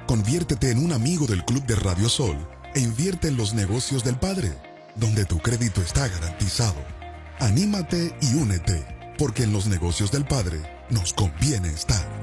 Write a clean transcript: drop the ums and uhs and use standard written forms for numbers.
Conviértete en un amigo del Club de Radio Sol e invierte en los negocios del Padre, donde tu crédito está garantizado. Anímate y únete, porque en los negocios del Padre nos conviene estar.